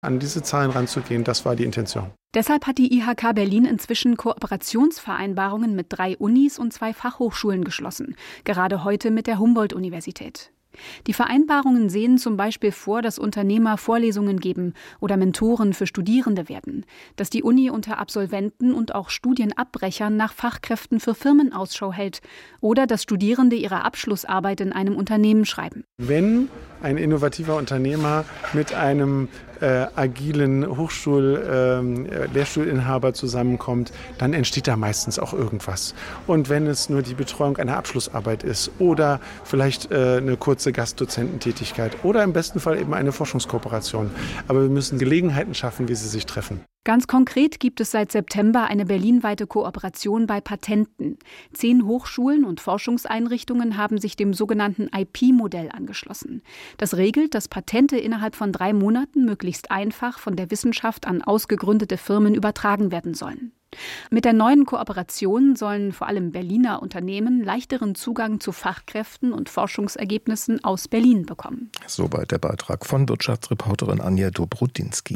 An diese Zahlen ranzugehen, das war die Intention. Deshalb hat die IHK Berlin inzwischen Kooperationsvereinbarungen mit 3 Unis und 2 Fachhochschulen geschlossen, gerade heute mit der Humboldt-Universität. Die Vereinbarungen sehen zum Beispiel vor, dass Unternehmer Vorlesungen geben oder Mentoren für Studierende werden, dass die Uni unter Absolventen und auch Studienabbrechern nach Fachkräften für Firmen Ausschau hält oder dass Studierende ihre Abschlussarbeit in einem Unternehmen schreiben. Wenn ein innovativer Unternehmer mit einem agilen Lehrstuhlinhaber zusammenkommt, dann entsteht da meistens auch irgendwas. Und wenn es nur die Betreuung einer Abschlussarbeit ist oder vielleicht eine kurze Gastdozententätigkeit oder im besten Fall eben eine Forschungskooperation. Aber wir müssen Gelegenheiten schaffen, wie sie sich treffen. Ganz konkret gibt es seit September eine berlinweite Kooperation bei Patenten. 10 Hochschulen und Forschungseinrichtungen haben sich dem sogenannten IP-Modell angeschlossen. Das regelt, dass Patente innerhalb von 3 Monaten möglichst einfach von der Wissenschaft an ausgegründete Firmen übertragen werden sollen. Mit der neuen Kooperation sollen vor allem Berliner Unternehmen leichteren Zugang zu Fachkräften und Forschungsergebnissen aus Berlin bekommen. Soweit der Beitrag von Wirtschaftsreporterin Anja Dobrudinski.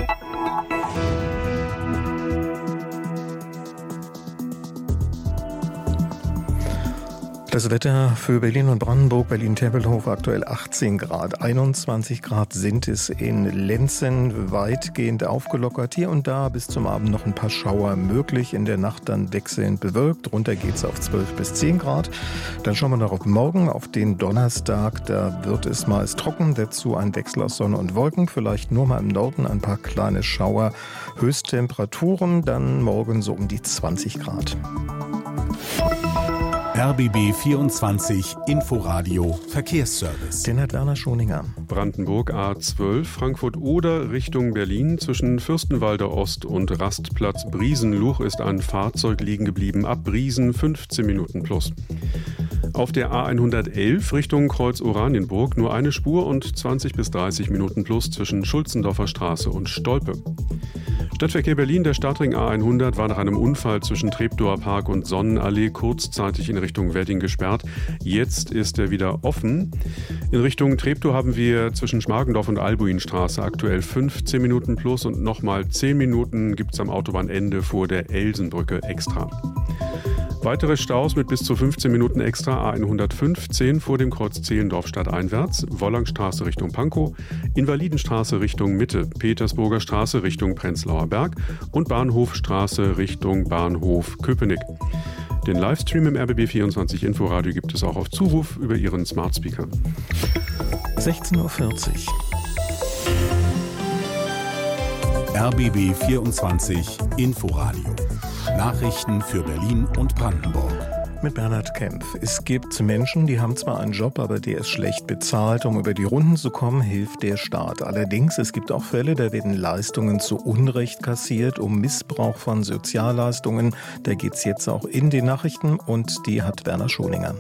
Das Wetter für Berlin und Brandenburg, Berlin-Tempelhof aktuell 18 Grad, 21 Grad sind es in Lenzen, weitgehend aufgelockert. Hier und da bis zum Abend noch ein paar Schauer möglich, in der Nacht dann wechselnd bewölkt. Runter geht's auf 12 bis 10 Grad. Dann schauen wir noch auf morgen, auf den Donnerstag, da wird es meist trocken, dazu ein Wechsel aus Sonne und Wolken, vielleicht nur mal im Norden ein paar kleine Schauer. Höchsttemperaturen dann morgen so um die 20 Grad. RBB 24 Inforadio Verkehrsservice. Den hat Werner Schoninger. Brandenburg A12, Frankfurt-Oder Richtung Berlin. Zwischen Fürstenwalder Ost und Rastplatz Briesenluch ist ein Fahrzeug liegen geblieben. Ab Briesen 15 Minuten plus. Auf der A111 Richtung Kreuz-Oranienburg nur eine Spur und 20 bis 30 Minuten plus zwischen Schulzendorfer Straße und Stolpe. Stadtverkehr Berlin, der Stadtring A100 war nach einem Unfall zwischen Treptower Park und Sonnenallee kurzzeitig in Richtung Wedding gesperrt. Jetzt ist er wieder offen. In Richtung Treptow haben wir zwischen Schmargendorf und Albuinstraße aktuell 15 Minuten plus und nochmal 10 Minuten gibt es am Autobahnende vor der Elsenbrücke extra. Weitere Staus mit bis zu 15 Minuten extra A115 vor dem Kreuz Zehlendorf stadteinwärts, Wollangstraße Richtung Pankow, Invalidenstraße Richtung Mitte, Petersburger Straße Richtung Prenzlauer Berg und Bahnhofstraße Richtung Bahnhof Köpenick. Den Livestream im RBB24 Inforadio gibt es auch auf Zuruf über Ihren Smart Speaker. 16:40 Uhr. RBB 24 Inforadio. Nachrichten für Berlin und Brandenburg. Mit Bernhard Kempf. Es gibt Menschen, die haben zwar einen Job, aber der ist schlecht bezahlt. Um über die Runden zu kommen, hilft der Staat. Allerdings, es gibt auch Fälle, da werden Leistungen zu Unrecht kassiert, um Missbrauch von Sozialleistungen. Da geht es jetzt auch in die Nachrichten und die hat Werner Schoninger.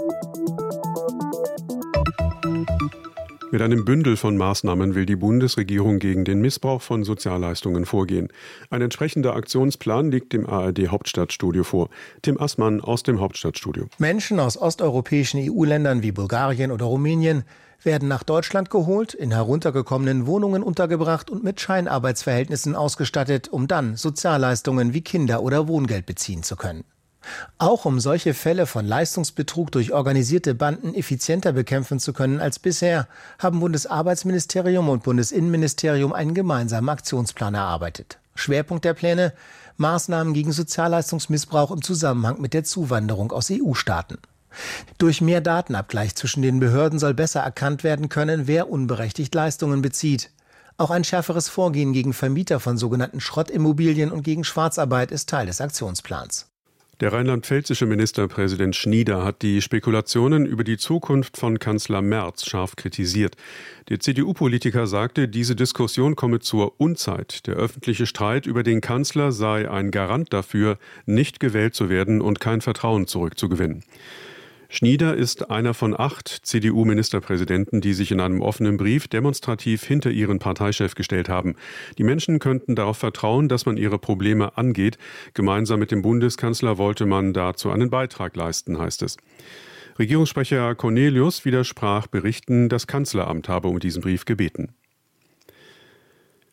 Mit einem Bündel von Maßnahmen will die Bundesregierung gegen den Missbrauch von Sozialleistungen vorgehen. Ein entsprechender Aktionsplan liegt dem ARD-Hauptstadtstudio vor. Tim Assmann aus dem Hauptstadtstudio. Menschen aus osteuropäischen EU-Ländern wie Bulgarien oder Rumänien werden nach Deutschland geholt, in heruntergekommenen Wohnungen untergebracht und mit Scheinarbeitsverhältnissen ausgestattet, um dann Sozialleistungen wie Kinder- oder Wohngeld beziehen zu können. Auch um solche Fälle von Leistungsbetrug durch organisierte Banden effizienter bekämpfen zu können als bisher, haben Bundesarbeitsministerium und Bundesinnenministerium einen gemeinsamen Aktionsplan erarbeitet. Schwerpunkt der Pläne: Maßnahmen gegen Sozialleistungsmissbrauch im Zusammenhang mit der Zuwanderung aus EU-Staaten. Durch mehr Datenabgleich zwischen den Behörden soll besser erkannt werden können, wer unberechtigt Leistungen bezieht. Auch ein schärferes Vorgehen gegen Vermieter von sogenannten Schrottimmobilien und gegen Schwarzarbeit ist Teil des Aktionsplans. Der rheinland-pfälzische Ministerpräsident Schnieder hat die Spekulationen über die Zukunft von Kanzler Merz scharf kritisiert. Der CDU-Politiker sagte, diese Diskussion komme zur Unzeit. Der öffentliche Streit über den Kanzler sei ein Garant dafür, nicht gewählt zu werden und kein Vertrauen zurückzugewinnen. Schnieder ist einer von 8 CDU-Ministerpräsidenten, die sich in einem offenen Brief demonstrativ hinter ihren Parteichef gestellt haben. Die Menschen könnten darauf vertrauen, dass man ihre Probleme angeht. Gemeinsam mit dem Bundeskanzler wollte man dazu einen Beitrag leisten, heißt es. Regierungssprecher Cornelius widersprach Berichten, das Kanzleramt habe um diesen Brief gebeten.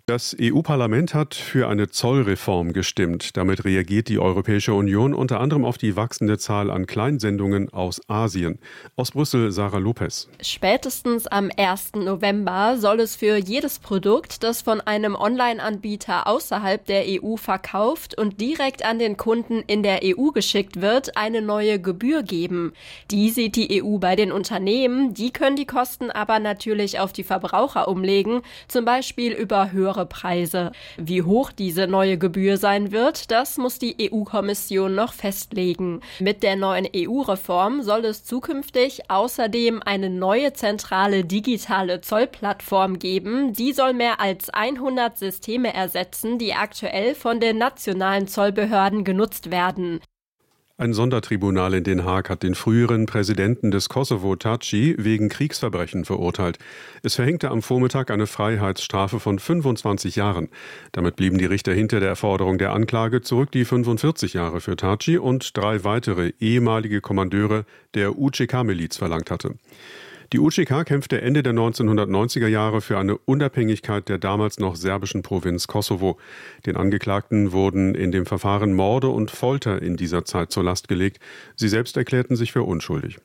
Das EU-Parlament hat für eine Zollreform gestimmt. Damit reagiert die Europäische Union unter anderem auf die wachsende Zahl an Kleinsendungen aus Asien. Aus Brüssel, Sarah Lopez. Spätestens am 1. November soll es für jedes Produkt, das von einem Online-Anbieter außerhalb der EU verkauft und direkt an den Kunden in der EU geschickt wird, eine neue Gebühr geben. Die sieht die EU bei den Unternehmen, die können die Kosten aber natürlich auf die Verbraucher umlegen, zum Beispiel über höhere Preise. Wie hoch diese neue Gebühr sein wird, das muss die EU-Kommission noch festlegen. Mit der neuen EU-Reform soll es zukünftig außerdem eine neue zentrale digitale Zollplattform geben. Die soll mehr als 100 Systeme ersetzen, die aktuell von den nationalen Zollbehörden genutzt werden. Ein Sondertribunal in Den Haag hat den früheren Präsidenten des Kosovo, Thaçi, wegen Kriegsverbrechen verurteilt. Es verhängte am Vormittag eine Freiheitsstrafe von 25 Jahren. Damit blieben die Richter hinter der Forderung der Anklage zurück, die 45 Jahre für Thaçi und 3 weitere ehemalige Kommandeure der UÇK-Miliz verlangt hatte. Die UÇK kämpfte Ende der 1990er Jahre für eine Unabhängigkeit der damals noch serbischen Provinz Kosovo. Den Angeklagten wurden in dem Verfahren Morde und Folter in dieser Zeit zur Last gelegt. Sie selbst erklärten sich für unschuldig.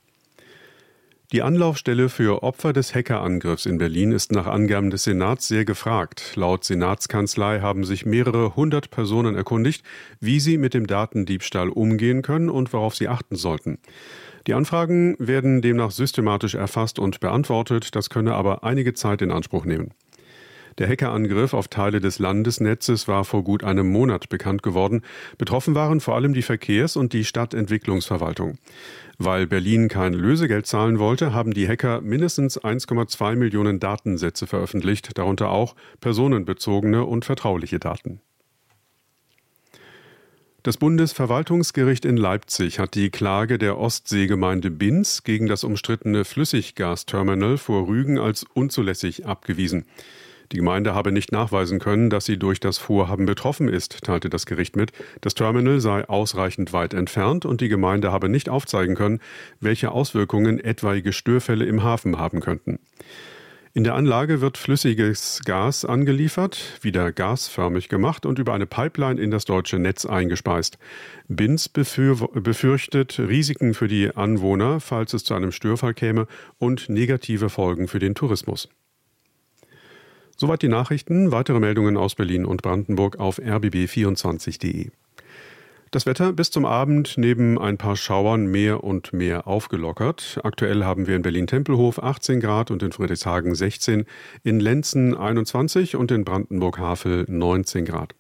Die Anlaufstelle für Opfer des Hackerangriffs in Berlin ist nach Angaben des Senats sehr gefragt. Laut Senatskanzlei haben sich mehrere 100 Personen erkundigt, wie sie mit dem Datendiebstahl umgehen können und worauf sie achten sollten. Die Anfragen werden demnach systematisch erfasst und beantwortet, das könne aber einige Zeit in Anspruch nehmen. Der Hackerangriff auf Teile des Landesnetzes war vor gut einem Monat bekannt geworden. Betroffen waren vor allem die Verkehrs- und die Stadtentwicklungsverwaltung. Weil Berlin kein Lösegeld zahlen wollte, haben die Hacker mindestens 1,2 Millionen Datensätze veröffentlicht, darunter auch personenbezogene und vertrauliche Daten. Das Bundesverwaltungsgericht in Leipzig hat die Klage der Ostseegemeinde Binz gegen das umstrittene Flüssiggasterminal vor Rügen als unzulässig abgewiesen. Die Gemeinde habe nicht nachweisen können, dass sie durch das Vorhaben betroffen ist, teilte das Gericht mit. Das Terminal sei ausreichend weit entfernt und die Gemeinde habe nicht aufzeigen können, welche Auswirkungen etwaige Störfälle im Hafen haben könnten. In der Anlage wird flüssiges Gas angeliefert, wieder gasförmig gemacht und über eine Pipeline in das deutsche Netz eingespeist. Binz befürchtet Risiken für die Anwohner, falls es zu einem Störfall käme, und negative Folgen für den Tourismus. Soweit die Nachrichten. Weitere Meldungen aus Berlin und Brandenburg auf rbb24.de. Das Wetter bis zum Abend neben ein paar Schauern mehr und mehr aufgelockert. Aktuell haben wir in Berlin-Tempelhof 18 Grad und in Friedrichshagen 16, in Lenzen 21 und in Brandenburg-Havel 19 Grad.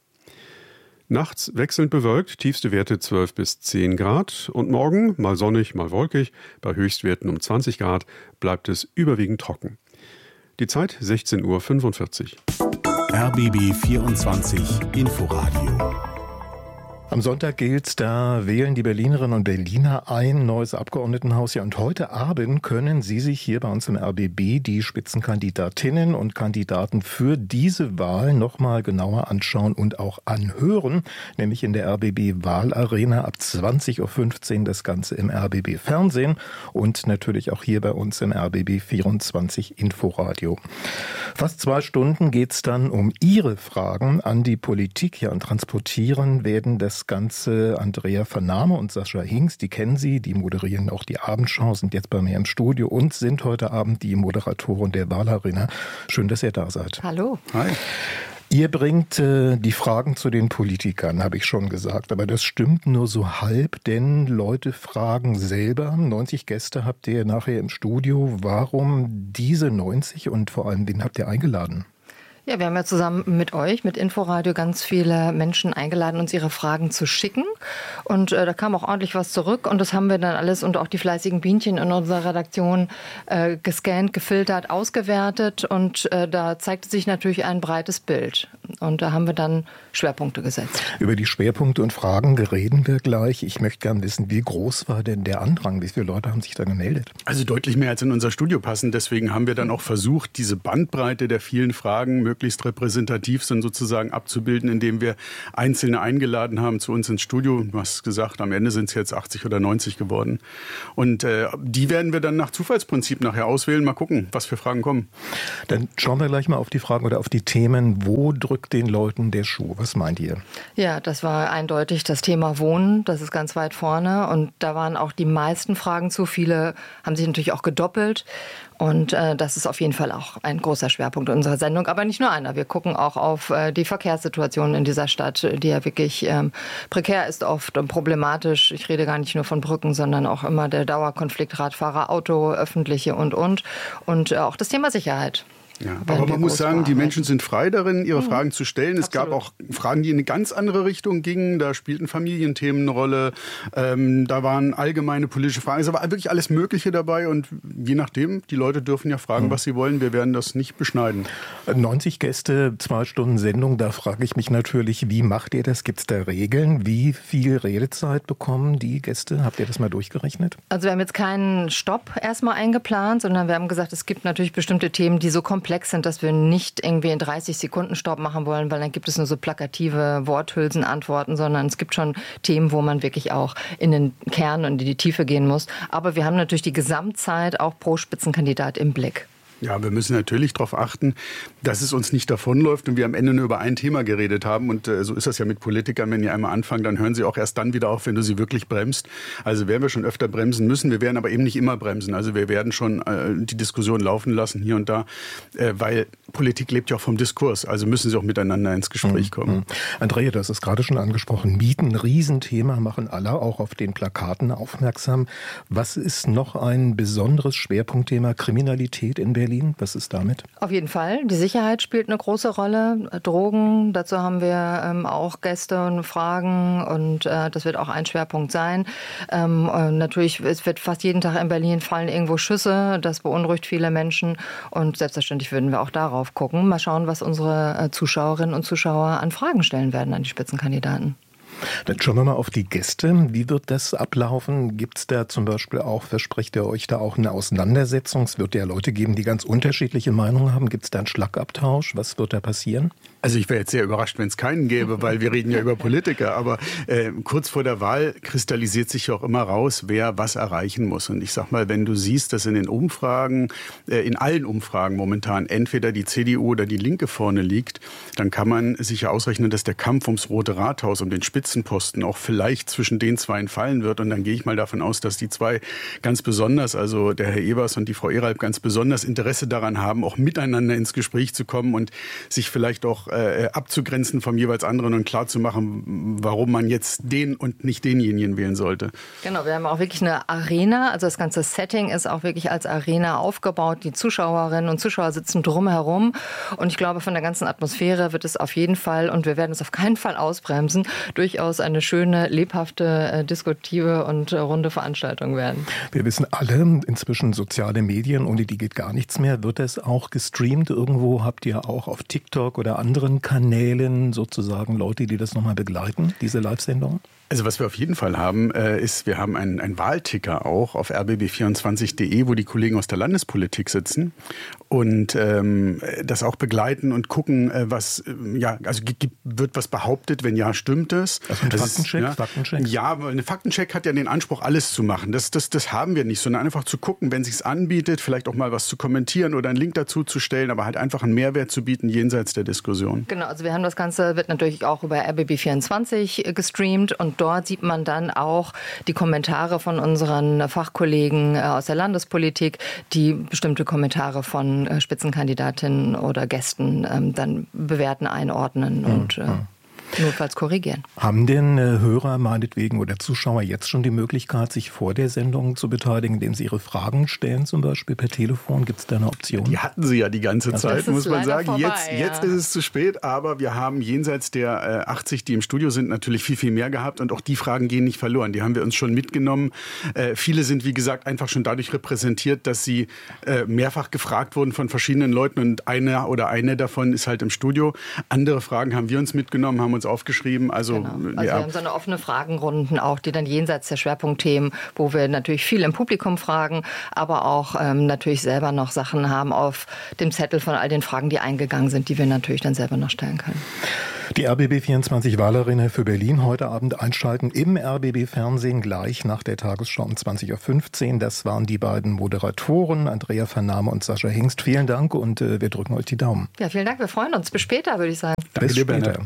Nachts wechselnd bewölkt, tiefste Werte 12 bis 10 Grad. Und morgen mal sonnig, mal wolkig, bei Höchstwerten um 20 Grad bleibt es überwiegend trocken. Die Zeit 16:45 Uhr. RBB 24 Inforadio. Am Sonntag gilt, da wählen die Berlinerinnen und Berliner ein neues Abgeordnetenhaus. Ja, und heute Abend können Sie sich hier bei uns im RBB die Spitzenkandidatinnen und Kandidaten für diese Wahl nochmal genauer anschauen und auch anhören. Nämlich in der RBB-Wahlarena ab 20:15 Uhr, das Ganze im RBB-Fernsehen und natürlich auch hier bei uns im RBB 24 Inforadio. Fast 2 Stunden geht's dann um Ihre Fragen an die Politik. Ja, und transportieren werden das Ganze Andrea Vernahme und Sascha Hinks, die kennen Sie, die moderieren auch die Abendschau, sind jetzt bei mir im Studio und sind heute Abend die Moderatoren der Wahlarena. Schön, dass ihr da seid. Hallo. Hi. Ihr bringt die Fragen zu den Politikern, habe ich schon gesagt, aber das stimmt nur so halb, denn Leute fragen selber. 90 Gäste habt ihr nachher im Studio. Warum diese 90 und vor allem, wen habt ihr eingeladen? Ja, wir haben ja zusammen mit euch, mit Inforadio, ganz viele Menschen eingeladen, uns ihre Fragen zu schicken. Und da kam auch ordentlich was zurück. Und das haben wir dann alles und auch die fleißigen Bienchen in unserer Redaktion gescannt, gefiltert, ausgewertet. Und da zeigte sich natürlich ein breites Bild. Und da haben wir dann Schwerpunkte gesetzt. Über die Schwerpunkte und Fragen reden wir gleich. Ich möchte gerne wissen, wie groß war denn der Andrang? Wie viele Leute haben sich da gemeldet? Also deutlich mehr als in unser Studio passen. Deswegen haben wir dann auch versucht, diese Bandbreite der vielen Fragen möglichst repräsentativ sind sozusagen abzubilden, indem wir Einzelne eingeladen haben zu uns ins Studio. Du hast gesagt, am Ende sind es jetzt 80 oder 90 geworden. Und die werden wir dann nach Zufallsprinzip nachher auswählen. Mal gucken, was für Fragen kommen. Dann schauen wir gleich mal auf die Fragen oder auf die Themen. Wo drückt den Leuten der Schuh? Was meint ihr? Ja, das war eindeutig das Thema Wohnen. Das ist ganz weit vorne. Und da waren auch die meisten Fragen zu. Viele haben sich natürlich auch gedoppelt. Und das ist auf jeden Fall auch ein großer Schwerpunkt unserer Sendung. Aber nicht nur einer. Wir gucken auch auf die Verkehrssituation in dieser Stadt, die ja wirklich prekär ist, oft und problematisch. Ich rede gar nicht nur von Brücken, sondern auch immer der Dauerkonflikt Radfahrer, Auto, öffentliche und. Und auch das Thema Sicherheit. Ja, aber man muss sagen, die Menschen sind frei darin, ihre Fragen zu stellen. Es gab auch Fragen, die in eine ganz andere Richtung gingen. Da spielten Familienthemen eine Rolle. Da waren allgemeine politische Fragen. Es war wirklich alles Mögliche dabei. Und je nachdem, die Leute dürfen ja fragen, was sie wollen. Wir werden das nicht beschneiden. 90 Gäste, 2 Stunden Sendung. Da frage ich mich natürlich, wie macht ihr das? Gibt es da Regeln? Wie viel Redezeit bekommen die Gäste? Habt ihr das mal durchgerechnet? Also wir haben jetzt keinen Stopp erstmal eingeplant, sondern wir haben gesagt, es gibt natürlich bestimmte Themen, die so komplex sind, dass wir nicht irgendwie in 30 Sekunden Stopp machen wollen, weil dann gibt es nur so plakative Worthülsenantworten, sondern es gibt schon Themen, wo man wirklich auch in den Kern und in die Tiefe gehen muss. Aber wir haben natürlich die Gesamtzeit auch pro Spitzenkandidat im Blick. Ja, wir müssen natürlich darauf achten, dass es uns nicht davonläuft und wir am Ende nur über ein Thema geredet haben. Und so ist das ja mit Politikern, wenn die einmal anfangen, dann hören sie auch erst dann wieder auf, wenn du sie wirklich bremst. Also werden wir schon öfter bremsen müssen. Wir werden aber eben nicht immer bremsen. Also wir werden schon die Diskussion laufen lassen hier und da, weil Politik lebt ja auch vom Diskurs. Also müssen sie auch miteinander ins Gespräch kommen. Andrea, du hast es gerade schon angesprochen. Mieten, Riesenthema, machen alle auch auf den Plakaten aufmerksam. Was ist noch ein besonderes Schwerpunktthema? Kriminalität in Berlin? Was ist damit? Auf jeden Fall. Die Sicherheit spielt eine große Rolle. Drogen, dazu haben wir auch Gäste und Fragen und das wird auch ein Schwerpunkt sein. Natürlich, es wird fast jeden Tag in Berlin fallen irgendwo Schüsse. Das beunruhigt viele Menschen und selbstverständlich würden wir auch darauf gucken. Mal schauen, was unsere Zuschauerinnen und Zuschauer an Fragen stellen werden an die Spitzenkandidaten. Dann schauen wir mal auf die Gäste. Wie wird das ablaufen? Gibt es da zum Beispiel auch, verspricht ihr euch da auch eine Auseinandersetzung? Es wird ja Leute geben, die ganz unterschiedliche Meinungen haben. Gibt es da einen Schlagabtausch? Was wird da passieren? Also ich wäre jetzt sehr überrascht, wenn es keinen gäbe, weil wir reden ja über Politiker. Aber kurz vor der Wahl kristallisiert sich ja auch immer raus, wer was erreichen muss. Und ich sag mal, wenn du siehst, dass in den Umfragen, in allen Umfragen momentan entweder die CDU oder die Linke vorne liegt, dann kann man sich ja ausrechnen, dass der Kampf ums Rote Rathaus, um den Spitzenposten auch vielleicht zwischen den zwei fallen wird. Und dann gehe ich mal davon aus, dass die zwei ganz besonders, also der Herr Evers und die Frau Eralb, ganz besonders Interesse daran haben, auch miteinander ins Gespräch zu kommen und sich vielleicht auch abzugrenzen vom jeweils anderen und klarzumachen, warum man jetzt den und nicht denjenigen wählen sollte. Genau, wir haben auch wirklich eine Arena, also das ganze Setting ist auch wirklich als Arena aufgebaut. Die Zuschauerinnen und Zuschauer sitzen drumherum und ich glaube, von der ganzen Atmosphäre wird es auf jeden Fall, und wir werden es auf keinen Fall ausbremsen, durchaus eine schöne, lebhafte, diskutive und runde Veranstaltung werden. Wir wissen alle, inzwischen soziale Medien, ohne die geht gar nichts mehr. Wird es auch gestreamt irgendwo? Habt ihr auch auf TikTok oder anderen Kanälen sozusagen Leute, die das nochmal begleiten, diese Live-Sendung? Also was wir auf jeden Fall haben, ist, wir haben einen Wahlticker auch auf rbb24.de, wo die Kollegen aus der Landespolitik sitzen und das auch begleiten und gucken, was, also wird was behauptet, wenn ja, stimmt es. Also ein Faktencheck? Faktencheck? Ja, ein Faktencheck hat ja den Anspruch, alles zu machen. Das haben wir nicht, sondern einfach zu gucken, wenn es sich anbietet, vielleicht auch mal was zu kommentieren oder einen Link dazu zu stellen, aber halt einfach einen Mehrwert zu bieten jenseits der Diskussion. Genau, also wir haben das Ganze, wird natürlich auch über rbb24 gestreamt und dort sieht man dann auch die Kommentare von unseren Fachkollegen aus der Landespolitik, die bestimmte Kommentare von Spitzenkandidatinnen oder Gästen dann bewerten, einordnen und notfalls korrigieren. Haben denn Hörer meinetwegen oder Zuschauer jetzt schon die Möglichkeit, sich vor der Sendung zu beteiligen, indem sie ihre Fragen stellen, zum Beispiel per Telefon? Gibt es da eine Option? Die hatten sie ja die ganze Zeit, muss man sagen. Vorbei, jetzt ist es zu spät, aber wir haben jenseits der 80, die im Studio sind, natürlich viel, viel mehr gehabt und auch die Fragen gehen nicht verloren. Die haben wir uns schon mitgenommen. Viele sind, wie gesagt, einfach schon dadurch repräsentiert, dass sie mehrfach gefragt wurden von verschiedenen Leuten und einer oder eine davon ist halt im Studio. Andere Fragen haben wir uns mitgenommen, haben uns aufgeschrieben. Also wir haben so eine offene Fragenrunden auch, die dann jenseits der Schwerpunktthemen, wo wir natürlich viel im Publikum fragen, aber auch natürlich selber noch Sachen haben auf dem Zettel von all den Fragen, die eingegangen sind, die wir natürlich dann selber noch stellen können. Die RBB24-Wahlarena für Berlin heute Abend einschalten im RBB-Fernsehen gleich nach der Tagesschau um 20.15 Uhr. Das waren die beiden Moderatoren, Andrea Vernahme und Sascha Hingst. Vielen Dank und wir drücken euch die Daumen. Ja, vielen Dank. Wir freuen uns. Bis später, würde ich sagen. Bis später.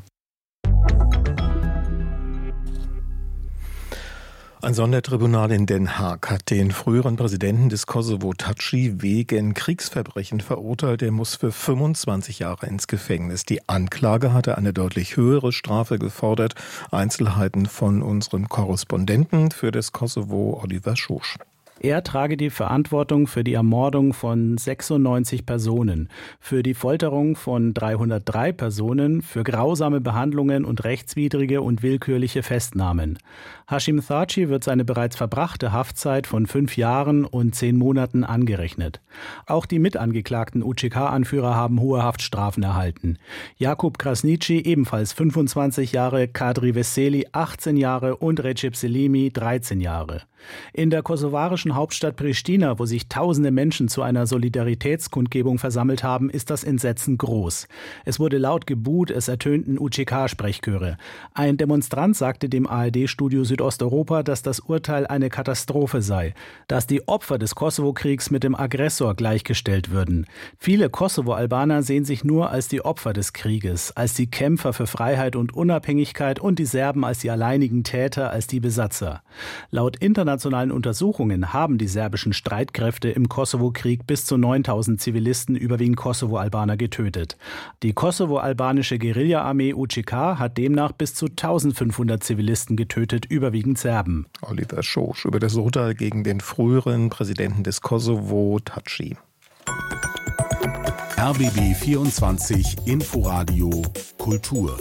Ein Sondertribunal in Den Haag hat den früheren Präsidenten des Kosovo, Thaçi, wegen Kriegsverbrechen verurteilt. Er muss für 25 Jahre ins Gefängnis. Die Anklage hatte eine deutlich höhere Strafe gefordert. Einzelheiten von unserem Korrespondenten für das Kosovo, Oliver Schosch. Er trage die Verantwortung für die Ermordung von 96 Personen, für die Folterung von 303 Personen, für grausame Behandlungen und rechtswidrige und willkürliche Festnahmen. Hashim Thaçi wird seine bereits verbrachte Haftzeit von 5 Jahren und 10 Monaten angerechnet. Auch die mitangeklagten UÇK-Anführer haben hohe Haftstrafen erhalten. Jakub Krasniqi ebenfalls 25 Jahre, Kadri Veseli 18 Jahre und Recep Selimi 13 Jahre. In der kosovarischen Hauptstadt Pristina, wo sich tausende Menschen zu einer Solidaritätskundgebung versammelt haben, ist das Entsetzen groß. Es wurde laut gebuht, es ertönten UÇK-Sprechchöre. Ein Demonstrant sagte dem ARD-Studio Südosteuropa, dass das Urteil eine Katastrophe sei, dass die Opfer des Kosovo-Kriegs mit dem Aggressor gleichgestellt würden. Viele Kosovo-Albaner sehen sich nur als die Opfer des Krieges, als die Kämpfer für Freiheit und Unabhängigkeit und die Serben als die alleinigen Täter, als die Besatzer. Laut internationalen Untersuchungen haben die serbischen Streitkräfte im Kosovo-Krieg bis zu 9000 Zivilisten, überwiegend Kosovo-Albaner, getötet. Die kosovo-albanische Guerilla-Armee UÇK hat demnach bis zu 1500 Zivilisten getötet, überwiegend Serben. Oliver Schosch über das Urteil gegen den früheren Präsidenten des Kosovo, Thaçi. RBB 24 Inforadio Kultur.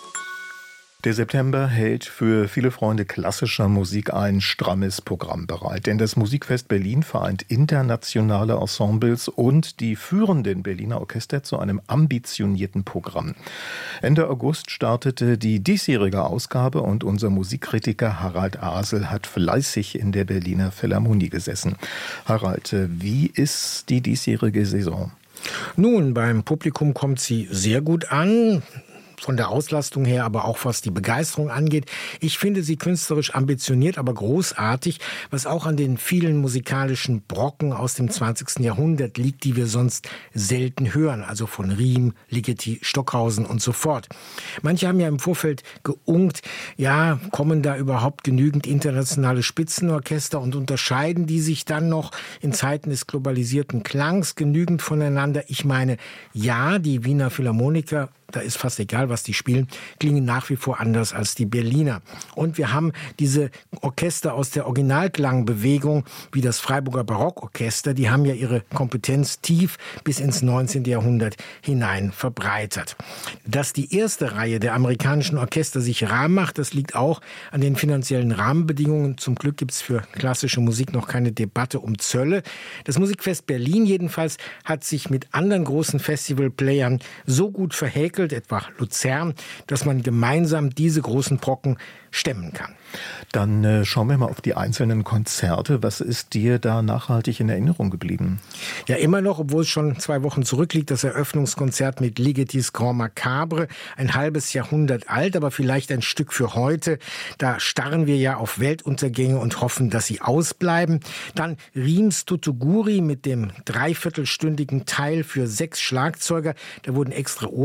Der September hält für viele Freunde klassischer Musik ein strammes Programm bereit. Denn das Musikfest Berlin vereint internationale Ensembles und die führenden Berliner Orchester zu einem ambitionierten Programm. Ende August startete die diesjährige Ausgabe und unser Musikkritiker Harald Asel hat fleißig in der Berliner Philharmonie gesessen. Harald, wie ist die diesjährige Saison? Nun, beim Publikum kommt sie sehr gut an. Von der Auslastung her, aber auch was die Begeisterung angeht. Ich finde sie künstlerisch ambitioniert, aber großartig, was auch an den vielen musikalischen Brocken aus dem 20. Jahrhundert liegt, die wir sonst selten hören, also von Riem, Ligeti, Stockhausen und so fort. Manche haben ja im Vorfeld geunkt, ja, kommen da überhaupt genügend internationale Spitzenorchester und unterscheiden die sich dann noch in Zeiten des globalisierten Klangs genügend voneinander? Ich meine, ja, die Wiener Philharmoniker, da ist fast egal, was die spielen, klingen nach wie vor anders als die Berliner. Und wir haben diese Orchester aus der Originalklangbewegung, wie das Freiburger Barockorchester, die haben ja ihre Kompetenz tief bis ins 19. Jahrhundert hinein verbreitert. Dass die erste Reihe der amerikanischen Orchester sich rar macht, das liegt auch an den finanziellen Rahmenbedingungen. Zum Glück gibt es für klassische Musik noch keine Debatte um Zölle. Das Musikfest Berlin jedenfalls hat sich mit anderen großen Festivalplayern so gut verhäkelt, etwa Luzern, dass man gemeinsam diese großen Brocken stemmen kann. Dann schauen wir mal auf die einzelnen Konzerte. Was ist dir da nachhaltig in Erinnerung geblieben? Ja, immer noch, obwohl es schon 2 Wochen zurückliegt, das Eröffnungskonzert mit Ligetis Grand Macabre, ein halbes Jahrhundert alt, aber vielleicht ein Stück für heute. Da starren wir ja auf Weltuntergänge und hoffen, dass sie ausbleiben. Dann Riems Tutuguri mit dem 3/4-stündigen Teil für 6 Schlagzeuger. Da wurden extra Ohrstöpsel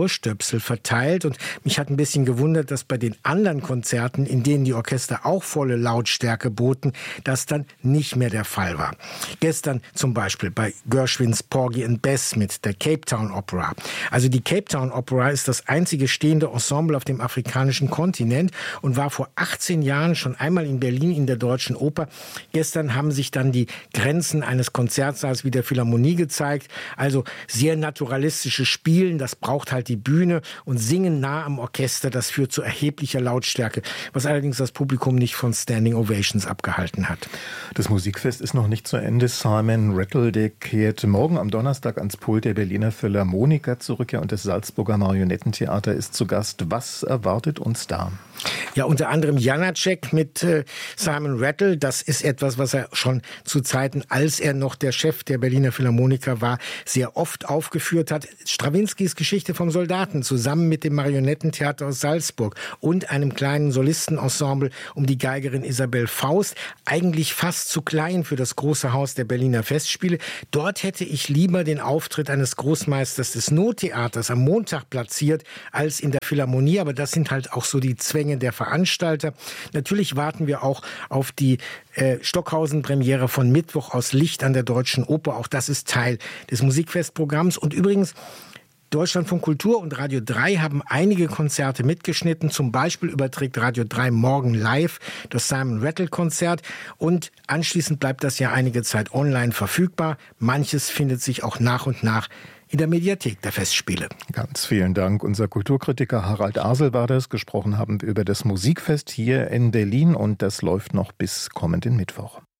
Ohrstöpsel verteilt. Und mich hat ein bisschen gewundert, dass bei den anderen Konzerten, in denen die Orchester auch volle Lautstärke boten, das dann nicht mehr der Fall war. Gestern zum Beispiel bei Gershwins Porgy and Bess mit der Cape Town Opera. Also die Cape Town Opera ist das einzige stehende Ensemble auf dem afrikanischen Kontinent und war vor 18 Jahren schon einmal in Berlin in der Deutschen Oper. Gestern haben sich dann die Grenzen eines Konzertsaals wie der Philharmonie gezeigt. Also sehr naturalistisches Spielen, das braucht halt die Bühne, und Singen nah am Orchester, das führt zu erheblicher Lautstärke, was allerdings das Publikum nicht von Standing Ovations abgehalten hat. Das Musikfest ist noch nicht zu Ende. Simon Rattle, der kehrt morgen am Donnerstag ans Pult der Berliner Philharmoniker zurück, und das Salzburger Marionettentheater ist zu Gast. Was erwartet uns da? Ja, unter anderem Janacek mit Simon Rattle. Das ist etwas, was er schon zu Zeiten, als er noch der Chef der Berliner Philharmoniker war, sehr oft aufgeführt hat. Strawinskys Geschichte vom Soldaten zusammen mit dem Marionettentheater aus Salzburg und einem kleinen Solistenensemble um die Geigerin Isabel Faust. Eigentlich fast zu klein für das große Haus der Berliner Festspiele. Dort hätte ich lieber den Auftritt eines Großmeisters des Nottheaters am Montag platziert als in der Philharmonie. Aber das sind halt auch so die Zwänge der Veranstalter. Natürlich warten wir auch auf die Stockhausen-Premiere von Mittwoch aus Licht an der Deutschen Oper. Auch das ist Teil des Musikfestprogramms. Und übrigens, Deutschlandfunk Kultur und Radio 3 haben einige Konzerte mitgeschnitten. Zum Beispiel überträgt Radio 3 morgen live das Simon Rattle Konzert. Und anschließend bleibt das ja einige Zeit online verfügbar. Manches findet sich auch nach und nach in der Mediathek der Festspiele. Ganz vielen Dank. Unser Kulturkritiker Harald Asel war das. Gesprochen haben wir über das Musikfest hier in Berlin, und das läuft noch bis kommenden Mittwoch.